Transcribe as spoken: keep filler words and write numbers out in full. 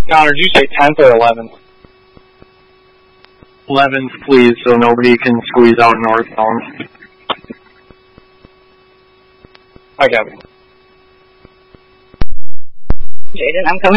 Connor, did you say tenth or eleventh? eleventh, please, so nobody can squeeze out northbound. I got it. Jaden, I'm coming.